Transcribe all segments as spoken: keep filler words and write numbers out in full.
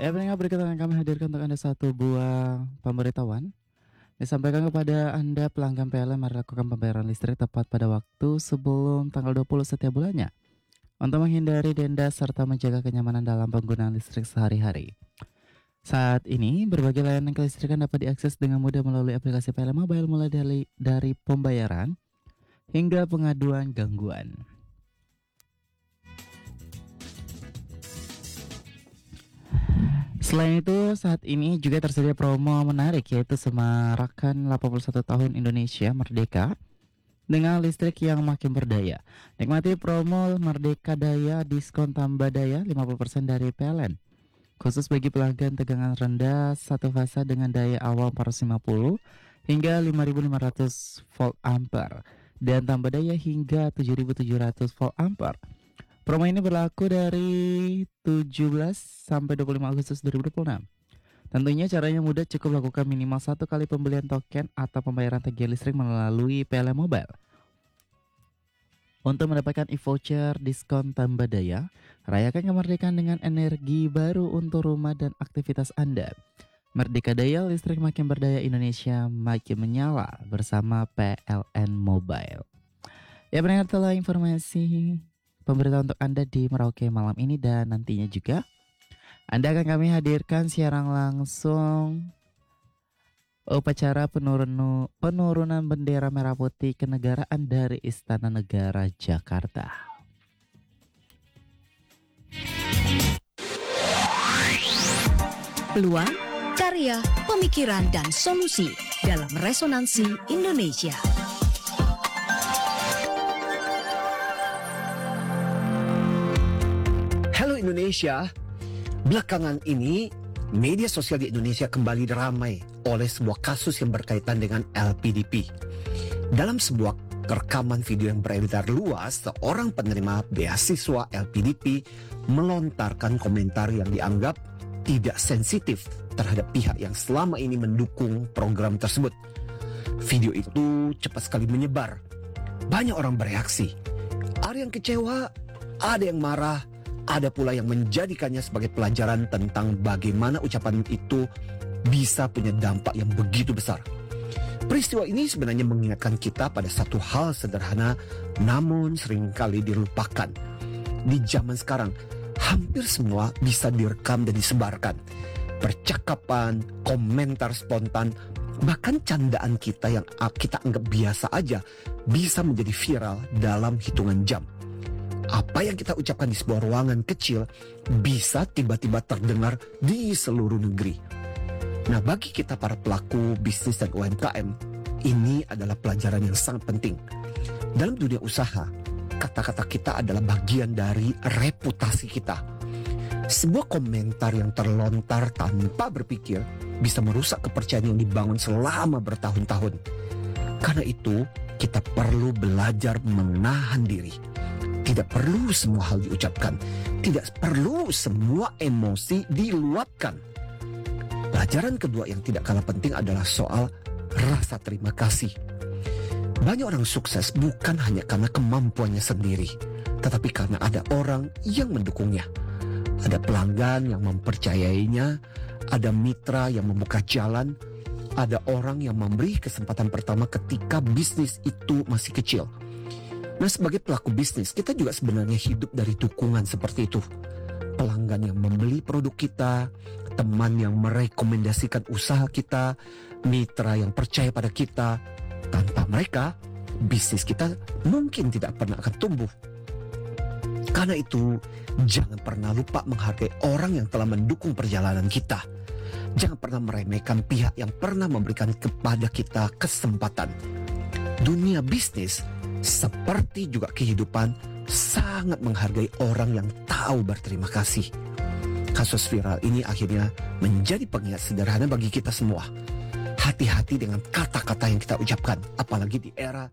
Ya, pendengar berikut akan kami hadirkan untuk Anda satu buah pemberitahuan. Disampaikan kepada Anda pelanggan P L N mari lakukan pembayaran listrik tepat pada waktu sebelum tanggal dua puluh setiap bulannya untuk menghindari denda serta menjaga kenyamanan dalam penggunaan listrik sehari-hari. Saat ini, berbagai layanan kelistrikan dapat diakses dengan mudah melalui aplikasi P L N Mobile mulai dari, dari pembayaran hingga pengaduan gangguan. Selain itu, saat ini juga tersedia promo menarik yaitu semarakan delapan puluh satu tahun Indonesia Merdeka dengan listrik yang makin berdaya. Nikmati promo Merdeka Daya diskon tambah daya lima puluh persen dari P L N. Khusus bagi pelanggan tegangan rendah satu fasa dengan daya awal empat ratus lima puluh hingga lima ribu lima ratus volt ampere dan tambah daya hingga tujuh ribu tujuh ratus volt ampere. Promo ini berlaku dari tujuh belas sampai dua puluh lima Agustus dua ribu dua puluh enam. Tentunya caranya mudah, cukup lakukan minimal satu kali pembelian token atau pembayaran tagihan listrik melalui P L N Mobile. Untuk mendapatkan e-voucher diskon tambah daya, rayakan kemerdekaan dengan energi baru untuk rumah dan aktivitas Anda. Merdeka Daya, listrik makin berdaya, Indonesia makin menyala bersama P L N Mobile. Ya, pendengar, telah informasi pemberitaan untuk Anda di Merauke malam ini, dan nantinya juga Anda akan kami hadirkan siaran langsung upacara penurunu, penurunan bendera merah putih kenegaraan dari Istana Negara Jakarta. Peluang, karya, pemikiran, dan solusi dalam Resonansi Indonesia. Halo Indonesia, belakangan ini media sosial di Indonesia kembali ramai oleh sebuah kasus yang berkaitan dengan L P D P. Dalam sebuah rekaman video yang beredar luas, seorang penerima beasiswa L P D P melontarkan komentar yang dianggap tidak sensitif terhadap pihak yang selama ini mendukung program tersebut. Video itu cepat sekali menyebar. Banyak orang bereaksi. Ada yang kecewa, ada yang marah, ada pula yang menjadikannya sebagai pelajaran tentang bagaimana ucapan itu bisa punya dampak yang begitu besar. Peristiwa ini sebenarnya mengingatkan kita pada satu hal sederhana namun seringkali dilupakan. Di zaman sekarang, hampir semua bisa direkam dan disebarkan. Percakapan, komentar spontan, bahkan candaan kita yang kita anggap biasa aja bisa menjadi viral dalam hitungan jam. Apa yang kita ucapkan di sebuah ruangan kecil bisa tiba-tiba terdengar di seluruh negeri. Nah, bagi kita para pelaku bisnis dan U M K M, ini adalah pelajaran yang sangat penting. Dalam dunia usaha, kata-kata kita adalah bagian dari reputasi kita. Sebuah komentar yang terlontar tanpa berpikir bisa merusak kepercayaan yang dibangun selama bertahun-tahun. Karena itu, kita perlu belajar menahan diri. Tidak perlu semua hal diucapkan. Tidak perlu semua emosi diluapkan. Pelajaran kedua yang tidak kalah penting adalah soal rasa terima kasih. Banyak orang sukses bukan hanya karena kemampuannya sendiri, tetapi karena ada orang yang mendukungnya. Ada pelanggan yang mempercayainya, ada mitra yang membuka jalan, ada orang yang memberi kesempatan pertama ketika bisnis itu masih kecil. Nah, sebagai pelaku bisnis, kita juga sebenarnya hidup dari dukungan seperti itu. Pelanggan yang membeli produk kita, teman yang merekomendasikan usaha kita, mitra yang percaya pada kita. Tanpa mereka, bisnis kita mungkin tidak pernah akan tumbuh. Karena itu, jangan pernah lupa menghargai orang yang telah mendukung perjalanan kita. Jangan pernah meremehkan pihak yang pernah memberikan kepada kita kesempatan. Dunia bisnis seperti juga kehidupan sangat menghargai orang yang tahu berterima kasih. Kasus viral ini akhirnya menjadi pengingat sederhana bagi kita semua. Hati-hati dengan kata-kata yang kita ucapkan, apalagi di era.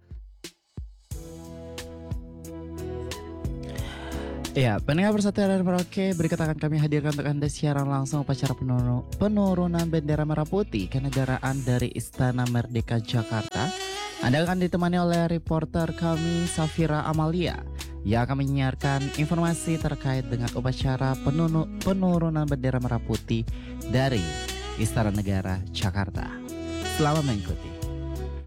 Ya, pendengar Persatuan Merauke, berikut akan kami hadirkan untuk Anda siaran langsung upacara penuru- penurunan bendera merah putih kenegaraan dari Istana Merdeka Jakarta. Anda akan ditemani oleh reporter kami Safira Amalia yang akan menyiarkan informasi terkait dengan upacara penunu- penurunan bendera merah putih dari Istana Negara Jakarta. Selamat mengikuti.